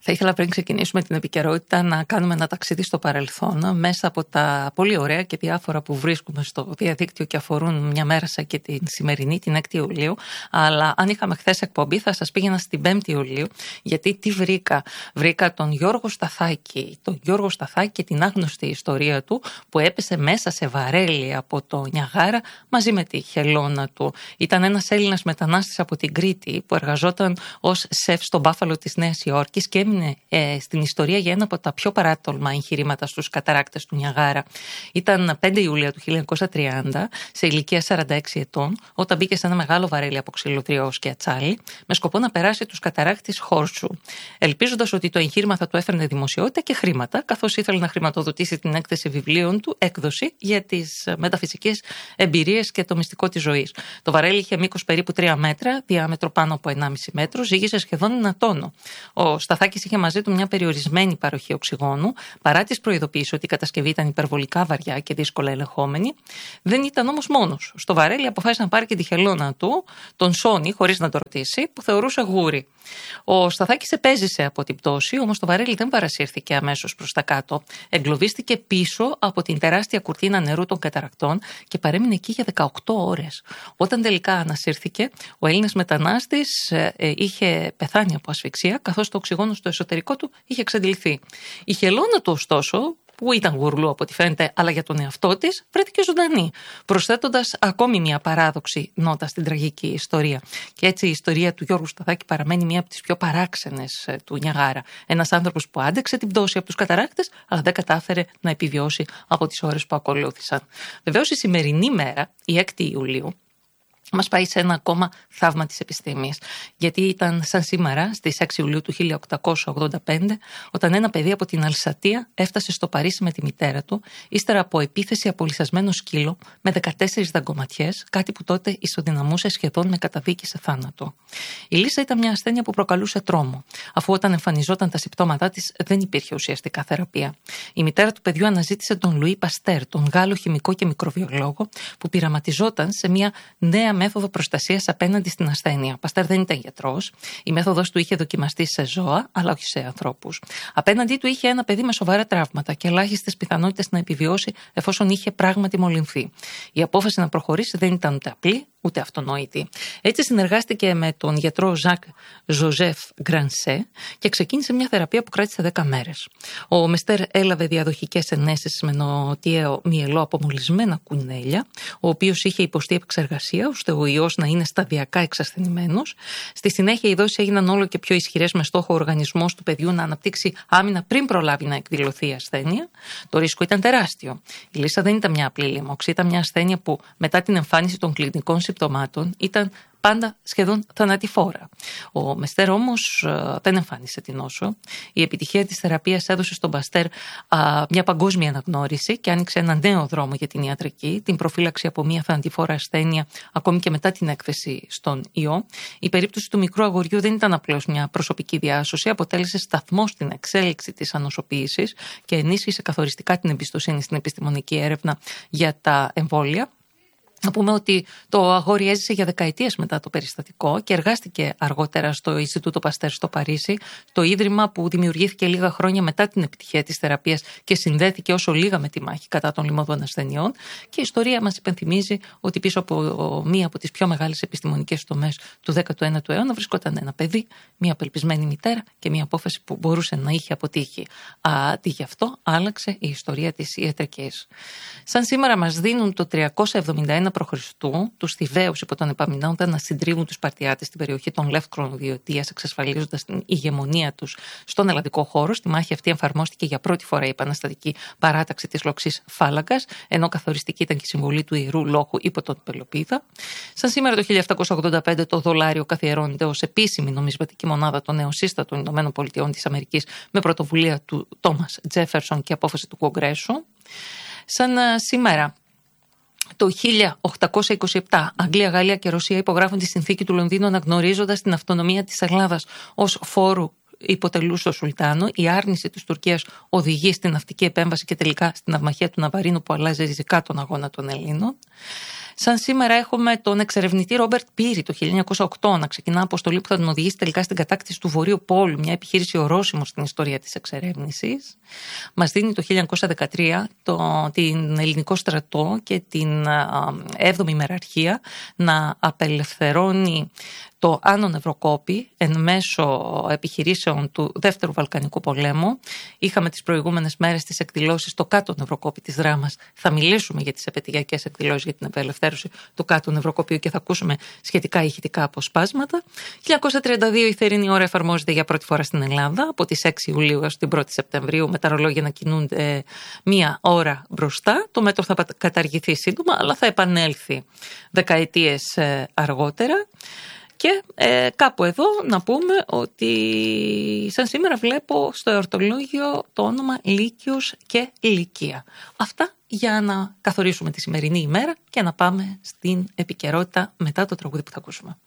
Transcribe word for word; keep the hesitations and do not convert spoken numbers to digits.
Θα ήθελα πριν ξεκινήσουμε την επικαιρότητα να κάνουμε ένα ταξίδι στο παρελθόν μέσα από τα πολύ ωραία και διάφορα που βρίσκουμε στο διαδίκτυο και αφορούν μια μέρα σαν και την σημερινή, την έκτη Ιουλίου. Αλλά αν είχαμε χθες εκπομπή θα σας πήγαινα στην πέμπτη Ιουλίου, γιατί τι βρήκα. Βρήκα τον Γιώργο Σταθάκη, τον Γιώργο Σταθάκη και την άγνωστη ιστορία του που έπεσε μέσα σε βαρέλι από το Νιαγάρα μαζί με τη χελώνα του. Ήταν ένας Έλληνας μετανάστης από την Κρήτη που εργαζόταν ως σεφ στο Μπάφαλο της Νέας Υόρκης και έμεινε ε, στην ιστορία για ένα από τα πιο παράτολμα εγχειρήματα στους καταράκτες του Νιαγάρα. Ήταν πέντε Ιουλίου του χίλια εννιακόσια τριάντα, σε ηλικία σαράντα έξι ετών, όταν μπήκε σε ένα μεγάλο βαρέλι από ξυλοτριός και ατσάλι, με σκοπό να περάσει τους καταράκτες Χόρσου, ελπίζοντας ότι το εγχείρημα θα του έφερνε δημοσιότητα και χρήματα, καθώς ήθελε να χρηματοδοτήσει την έκθεση βιβλίων του, έκδοση για τις μεταφυσικές εμπειρίες και το μυστικό της ζωής. Το βαρέλι είχε μήκος περίπου τρία μέτρα, διάμετρο πάνω από ενάμιση μέτρο, ζύγιζε σχεδόν ένα τόνο. Ο Σταθάκης είχε μαζί του μια περιορισμένη παροχή οξυγόνου, παρά τις προειδοποιήσεις ότι η κατασκευή ήταν υπερβολικά βαριά και δύσκολα ελεγχόμενη. Δεν ήταν όμως μόνος. Στο βαρέλι αποφάσισε να πάρει και τη χελώνα του, τον Σόνι, χωρίς να το ρωτήσει, που θεωρούσε γούρι. Ο Σταθάκης επέζησε από την πτώση, όμως το βαρέλι δεν παρασύρθηκε αμέσως προς τα κάτω. Εγκλωβίστηκε πίσω από την τεράστια κουρτίνα νερού των καταρακτών και παρέμεινε εκεί για δεκαοκτώ ώρες. Όταν τελικά ανασύρθηκε, ο Έλληνας μετανάστης ε, ε, είχε πεθάνει από ασφυξία, καθώς το οξυγόνο στο εσωτερικό του είχε εξαντληθεί. Η χελώνα του, ωστόσο, που ήταν γουρλού από ό,τι φαίνεται, αλλά για τον εαυτό της, βρέθηκε ζωντανή, προσθέτοντας ακόμη μια παράδοξη νότα στην τραγική ιστορία. Και έτσι η ιστορία του Γιώργου Σταθάκη παραμένει μία από τις πιο παράξενες του Νιαγάρα. Ένας άνθρωπος που άντεξε την πτώση από τους καταράκτες, αλλά δεν κατάφερε να επιβιώσει από τις ώρες που ακολούθησαν. Βεβαίως, η σημερινή μέρα, η έκτη Ιουλίου, μας πάει σε ένα ακόμα θαύμα της επιστήμης. Γιατί ήταν σαν σήμερα, στις έξι Ιουλίου του χίλια οκτακόσια ογδόντα πέντε, όταν ένα παιδί από την Αλσατία έφτασε στο Παρίσι με τη μητέρα του, ύστερα από επίθεση από λυσσασμένο σκύλο με δεκατέσσερις δαγκωματιές, κάτι που τότε ισοδυναμούσε σχεδόν με καταδίκη σε θάνατο. Η λύσσα ήταν μια ασθένεια που προκαλούσε τρόμο, αφού όταν εμφανιζόταν τα συμπτώματά της δεν υπήρχε ουσιαστικά θεραπεία. Η μητέρα του παιδιού αναζήτησε τον Λουί Παστέρ, τον Γάλλο χημικό και μικροβιολόγο, που πειραματιζόταν σε μια νέα μέθοδο προστασίας απέναντι στην ασθένεια. Παστέρ δεν ήταν γιατρός. Η μέθοδος του είχε δοκιμαστεί σε ζώα, αλλά όχι σε ανθρώπους. Απέναντί του είχε ένα παιδί με σοβαρά τραύματα και ελάχιστες πιθανότητες να επιβιώσει εφόσον είχε πράγματι μολυνθεί. Η απόφαση να προχωρήσει δεν ήταν ούτε απλή, ούτε αυτονόητη. Έτσι συνεργάστηκε με τον γιατρό Ζακ Ζωζεφ Γκρανσέ και ξεκίνησε μια θεραπεία που κράτησε δέκα μέρες. Ο Μεστέρ έλαβε διαδοχικές ενέσεις με νοτιαίο μυελό από μολυσμένα κουνέλια, ο οποίος είχε υποστεί επεξεργασία ώστε ο ιός να είναι σταδιακά εξασθενημένος. Στη συνέχεια οι δόσεις έγιναν όλο και πιο ισχυρές με στόχο ο οργανισμός του παιδιού να αναπτύξει άμυνα πριν προλάβει να εκδηλωθεί η ασθένεια. Το ρίσκο ήταν τεράστιο. Η λύσσα δεν ήταν μια απλή λίμωξη, ήταν μια ασθένεια που μετά την εμφάνιση των κλινικών συμπτωμάτων ήταν πάντα σχεδόν θανατηφόρα. Ο Μεστέρ όμως α, δεν εμφάνισε την νόσο. Η επιτυχία της θεραπείας έδωσε στον Παστέρ α, μια παγκόσμια αναγνώριση και άνοιξε ένα νέο δρόμο για την ιατρική, την προφύλαξη από μια θανατηφόρα ασθένεια ακόμη και μετά την έκθεση στον ιό. Η περίπτωση του μικρού αγοριού δεν ήταν απλώς μια προσωπική διάσωση, αποτέλεσε σταθμό στην εξέλιξη της ανοσοποίησης και ενίσχυσε καθοριστικά την εμπιστοσύνη στην επιστημονική έρευνα για τα εμβόλια. Να πούμε ότι το αγόρι έζησε για δεκαετίες μετά το περιστατικό και εργάστηκε αργότερα στο Ινστιτούτο Παστέρ στο Παρίσι, το ίδρυμα που δημιουργήθηκε λίγα χρόνια μετά την επιτυχία της θεραπείας και συνδέθηκε όσο λίγα με τη μάχη κατά των λοιμωδών ασθενειών. Και η ιστορία μας υπενθυμίζει ότι πίσω από μία από τις πιο μεγάλες επιστημονικές τομές του δέκατου ένατου αιώνα βρισκόταν ένα παιδί, μία απελπισμένη μητέρα και μία απόφαση που μπορούσε να είχε αποτύχει. Αντί γι' αυτό άλλαξε η ιστορία της ιατρικής. Σαν σήμερα μας δίνουν το τριακόσια εβδομήντα ένα προ Χριστού τους Θηβαίους υπό τον Επαμεινόντα να συντρίβουν τους Σπαρτιάτες στην περιοχή των Λεύκρων Διωτίας, εξασφαλίζοντας την ηγεμονία τους στον ελλαδικό χώρο. Στη μάχη αυτή εφαρμόστηκε για πρώτη φορά η επαναστατική παράταξη της λοξής φάλαγγας, ενώ καθοριστική ήταν και η συμβολή του ιερού λόγου υπό τον Πελοπίδα. Σαν σήμερα το χίλια επτακόσια ογδόντα πέντε το δολάριο καθιερώνεται ως επίσημη νομισματική μονάδα των νεοσύστατων Ηνωμένων Πολιτειών της Αμερικής με πρωτοβουλία του Τόμας Τζέφερσον και απόφαση του Κογκρέσου. Σαν σήμερα το χίλια οκτακόσια είκοσι επτά, Αγγλία, Γαλλία και Ρωσία υπογράφουν τη συνθήκη του Λονδίνου αναγνωρίζοντας την αυτονομία της Ελλάδας ως φόρου υποτελού στο Σουλτάνο. Η άρνηση της Τουρκίας οδηγεί στην ναυτική επέμβαση και τελικά στην αυμαχία του Ναβαρίνου που αλλάζει ριζικά τον αγώνα των Ελλήνων. Σαν σήμερα έχουμε τον εξερευνητή Ρόμπερτ Πύρη το χίλια εννιακόσια οκτώ να ξεκινά αποστολή που θα τον οδηγήσει τελικά στην κατάκτηση του Βορείου Πόλου, μια επιχείρηση ορόσημο στην ιστορία της εξερεύνησης. Μας δίνει το χίλια εννιακόσια δεκατρία το, την ελληνικό στρατό και την έβδομη ημεραρχία να απελευθερώνει το Άνω Νευροκόπη εν μέσω επιχειρήσεων του Δεύτερου Βαλκανικού Πολέμου. Είχαμε τις προηγούμενες μέρες τις εκδηλώσεις στο Κάτω Νευροκόπη της Δράμας. Θα μιλήσουμε για τις επαιτειακές εκδηλώσεις για την απελευθέρωση του Κάτω Νευροκοπίου και θα ακούσουμε σχετικά ηχητικά αποσπάσματα. χίλια εννιακόσια τριάντα δύο η θερινή ώρα εφαρμόζεται για πρώτη φορά στην Ελλάδα, από τις έξι Ιουλίου έως την πρώτη Σεπτεμβρίου, με τα ρολόγια να κινούνται μία ώρα μπροστά. Το μέτρο θα καταργηθεί σύντομα, αλλά θα επανέλθει δεκαετίες αργότερα. Και ε, κάπου εδώ να πούμε ότι σαν σήμερα βλέπω στο εορτολόγιο το όνομα Λύκειος και Λυκεία. Αυτά για να καθορίσουμε τη σημερινή ημέρα και να πάμε στην επικαιρότητα μετά το τραγούδι που θα ακούσουμε.